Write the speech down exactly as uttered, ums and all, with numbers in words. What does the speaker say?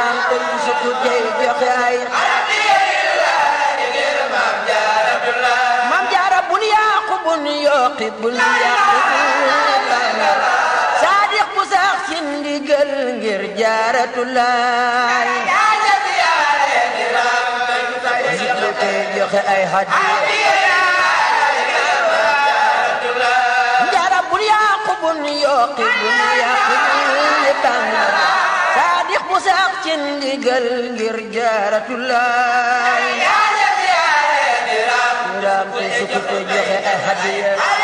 ndaam te sukku tey joxe ay Maam Jaara bun yàqu bun yokki bun yàqu Saadiq bu sax ci ndigal ngir Jaaratulaay sukku tey joxe ay hadiya bun yokki bun yàqu Saadiq bu sax ci ndigal ngir Jaaratulaay ndaam te sukku te joxe ay hadiya